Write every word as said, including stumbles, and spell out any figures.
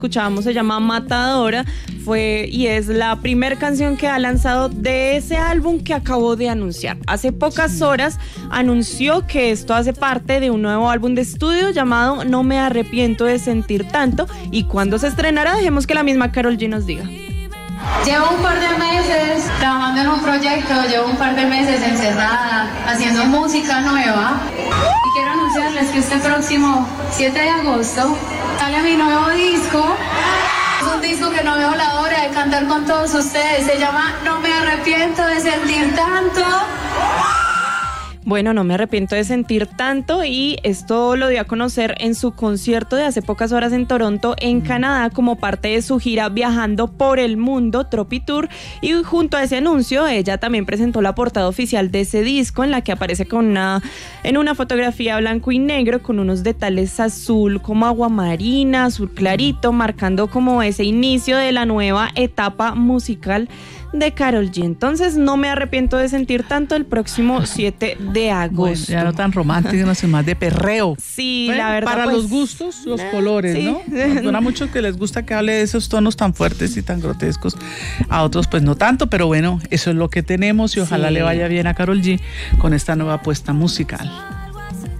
escuchábamos se llama Matadora, fue y es la primera canción que ha lanzado de ese álbum que acabó de anunciar. Hace pocas horas anunció que esto hace parte de un nuevo álbum de estudio llamado No me arrepiento de sentir tanto, y cuando se estrenará dejemos que la misma Karol G nos diga. Llevo un par de meses trabajando en un proyecto, llevo un par de meses encerrada, haciendo música nueva. Y quiero anunciarles que este próximo siete de agosto sale mi nuevo disco. Es un disco que no veo la hora de cantar con todos ustedes. Se llama No me arrepiento de sentir tanto. Bueno, no me arrepiento de sentir tanto, y esto lo dio a conocer en su concierto de hace pocas horas en Toronto, en Canadá, como parte de su gira Viajando por el Mundo, Tropi Tour, y junto a ese anuncio ella también presentó la portada oficial de ese disco, en la que aparece con una, en una fotografía blanco y negro con unos detalles azul como agua marina, azul clarito, marcando como ese inicio de la nueva etapa musical de Karol G. Entonces, no me arrepiento de sentir tanto el próximo siete de agosto. Bueno, ya no tan romántico, no sé, más de perreo. Sí, bueno, la verdad. Para pues, los gustos, los eh, colores, sí. ¿no? Bueno, a muchos que les gusta que hable de esos tonos tan fuertes y tan grotescos, a otros pues no tanto, pero bueno, eso es lo que tenemos, y ojalá sí. le vaya bien a Karol G con esta nueva apuesta musical.